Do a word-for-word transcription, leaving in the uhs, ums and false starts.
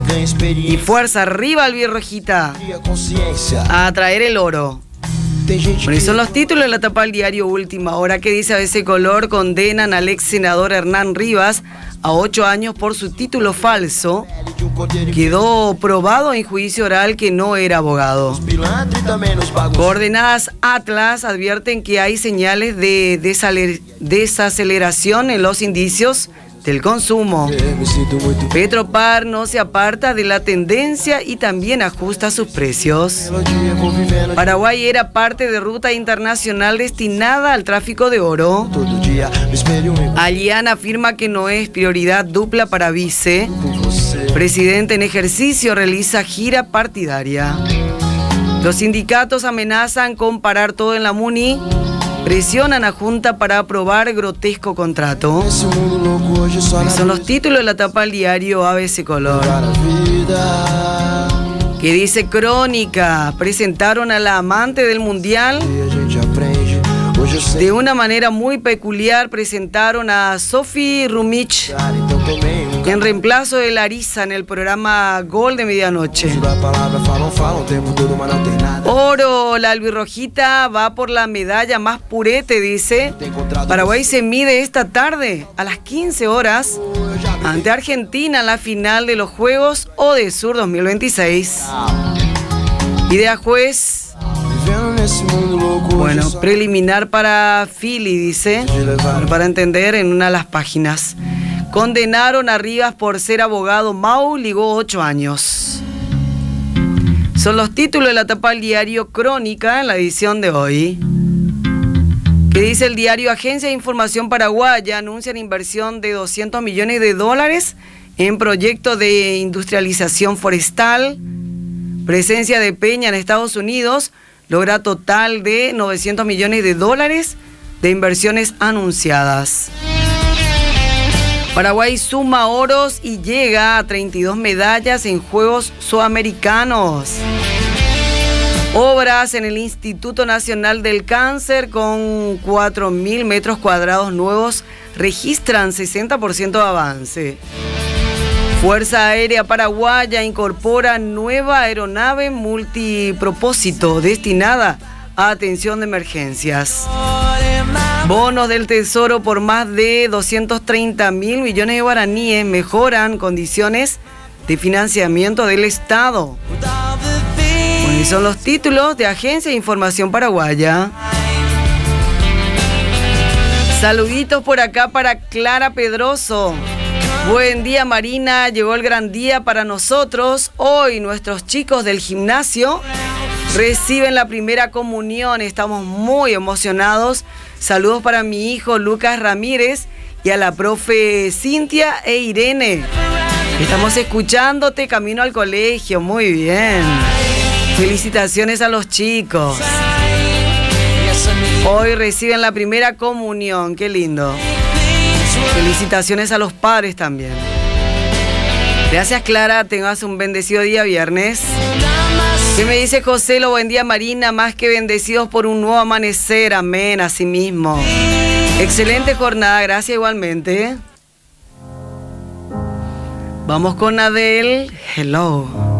Y fuerza, arriba Albirrojita, a traer el oro. Bueno, y son los títulos de la tapa del diario Última Hora. Que dice: A B C Color: condenan al ex senador Hernán Rivas a ocho años por su título falso. Quedó probado en juicio oral que no era abogado. Coordenadas Atlas advierten que hay señales de desaceleración en los indicios del consumo. Petropar no se aparta de la tendencia y también ajusta sus precios. Paraguay era parte de ruta internacional destinada al tráfico de oro. Aliana afirma que no es prioridad dupla para vice. Presidente en ejercicio realiza gira partidaria. Los sindicatos amenazan con parar todo en la MUNI. Presionan a Junta para aprobar grotesco contrato. Son los títulos de la tapa del diario A B C Color. Que dice: Crónica: presentaron a la amante del Mundial. De una manera muy peculiar presentaron a Sophie Rumich en reemplazo de Larissa en el programa Gol de Medianoche. Oro, la albirrojita va por la medalla más purete, dice. Paraguay se mide esta tarde a las quince horas ante Argentina en la final de los Juegos Odesur dos mil veintiséis. Idea juez. Bueno, preliminar para Philly, dice, para entender en una de las páginas. Condenaron a Rivas por ser abogado. Mau ligó ocho años. Son los títulos de la tapa del diario Crónica en la edición de hoy. Que dice el diario: Agencia de Información Paraguaya anuncian inversión de doscientos millones de dólares en proyecto de industrialización forestal. Presencia de Peña en Estados Unidos logra total de novecientos millones de dólares de inversiones anunciadas. Paraguay suma oros y llega a treinta y dos medallas en Juegos Sudamericanos. Obras en el Instituto Nacional del Cáncer con cuatro mil metros cuadrados nuevos registran sesenta por ciento de avance. Fuerza Aérea Paraguaya incorpora nueva aeronave multipropósito destinada a atención de emergencias. Bonos del Tesoro por más de doscientos treinta mil millones de guaraníes mejoran condiciones de financiamiento del Estado. Bueno, y son los títulos de Agencia de Información Paraguaya. Saluditos por acá para Clara Pedroso. Buen día, Marina, llegó el gran día para nosotros. Hoy nuestros chicos del gimnasio reciben la primera comunión, estamos muy emocionados. Saludos para mi hijo Lucas Ramírez y a la profe Cintia e Irene. Estamos escuchándote camino al colegio, muy bien. Felicitaciones a los chicos. Hoy reciben la primera comunión, qué lindo. Felicitaciones a los padres también. Gracias, Clara, tengas un bendecido día viernes. ¿Qué me dice José? Lo buen día, Marina, más que bendecidos por un nuevo amanecer, amén, así mismo. Excelente jornada, gracias igualmente. Vamos con Adele, hello.